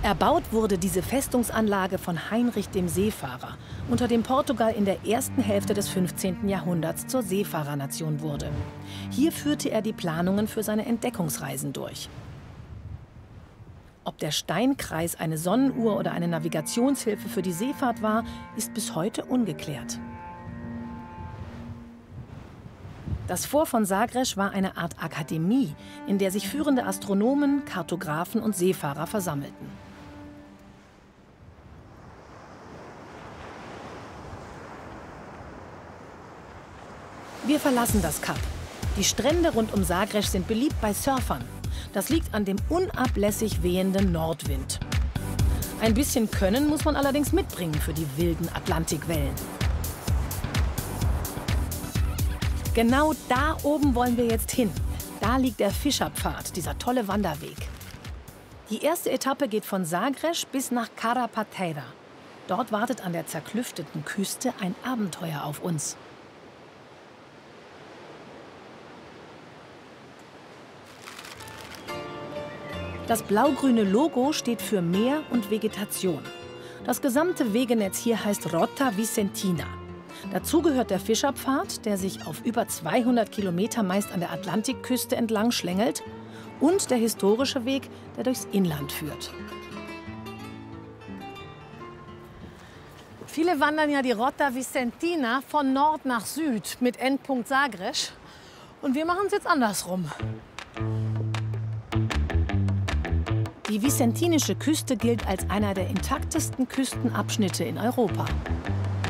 Erbaut wurde diese Festungsanlage von Heinrich dem Seefahrer, unter dem Portugal in der ersten Hälfte des 15. Jahrhunderts zur Seefahrernation wurde. Hier führte er die Planungen für seine Entdeckungsreisen durch. Ob der Steinkreis eine Sonnenuhr oder eine Navigationshilfe für die Seefahrt war, ist bis heute ungeklärt. Das Fort von Sagres war eine Art Akademie, in der sich führende Astronomen, Kartografen und Seefahrer versammelten. Wir verlassen das Kap. Die Strände rund um Sagres sind beliebt bei Surfern. Das liegt an dem unablässig wehenden Nordwind. Ein bisschen Können muss man allerdings mitbringen für die wilden Atlantikwellen. Genau da oben wollen wir jetzt hin. Da liegt der Fischerpfad, dieser tolle Wanderweg. Die erste Etappe geht von Sagres bis nach Carapateira. Dort wartet an der zerklüfteten Küste ein Abenteuer auf uns. Das blau-grüne Logo steht für Meer und Vegetation. Das gesamte Wegenetz hier heißt Rota Vicentina. Dazu gehört der Fischerpfad, der sich auf über 200 Kilometer meist an der Atlantikküste entlang schlängelt, und der historische Weg, der durchs Inland führt. Viele wandern ja die Rota Vicentina von Nord nach Süd mit Endpunkt Sagres. Und wir machen es jetzt andersrum. Die vicentinische Küste gilt als einer der intaktesten Küstenabschnitte in Europa.